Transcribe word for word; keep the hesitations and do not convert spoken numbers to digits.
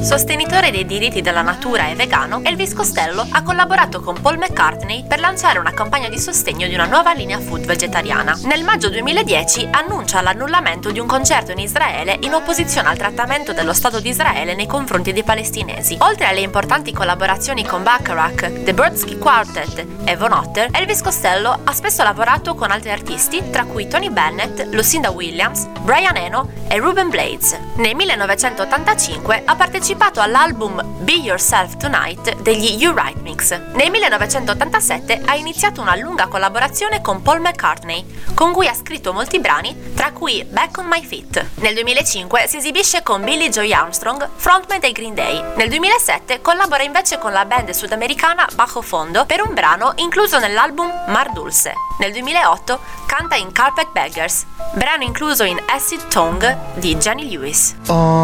Sostenitore dei diritti della natura e vegano, Elvis Costello ha collaborato con Paul McCartney per lanciare una campagna di sostegno di una nuova linea food vegetariana. Nel maggio duemiladieci annuncia l'annullamento di un concerto in Israele in opposizione al trattamento dello Stato di Israele nei confronti dei palestinesi. Oltre alle importanti collaborazioni con Bacharach, The Brodsky Quartet e Von Otter, Elvis Costello ha spesso lavorato con altri artisti, tra cui Tony Bennett, Lucinda Williams, Brian Eno e Ruben Blades. Nel millenovecentottantacinque ha partecipato all'album Be Yourself Tonight degli Eurythmics. Nel millenovecentottantasette ha iniziato una lunga collaborazione con Paul McCartney, con cui ha scritto molti brani, tra cui Back on My Feet. Nel duemilacinque si esibisce con Billie Joe Armstrong, frontman dei Green Day. Nel duemilasette collabora invece con la band sudamericana Bajo Fondo per un brano incluso nell'album Mar Dulce. Nel duemilaotto canta in Carpetbaggers, brano incluso in Acid Tongue di Johnny Lewis. Oh.